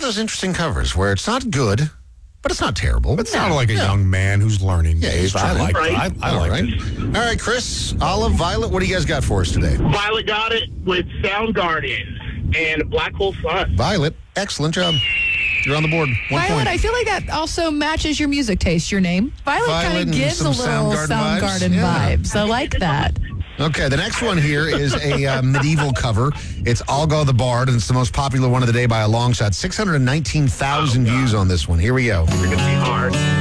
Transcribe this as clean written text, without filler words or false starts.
those interesting covers where it's not good, but it's not terrible. It sounded like a young man who's learning. Yeah, he's I trying. like Right. I like it. All right, Chris, Olive, Violet, what do you guys got for us today? Violet got it with Soundgarden and Black Hole Sun. Violet, excellent job. You're on the board. 1 Violet, point. I feel like that also matches your music taste, your name. Violet Violet kind and of gives a some little Soundgarden Soundgarden vibes. vibes. I like that. Okay, the next one here is a medieval cover. It's Olga the Bard, and it's the most popular one of the day by a long shot. 619,000 views on this one. Here we go. It's going to be hard.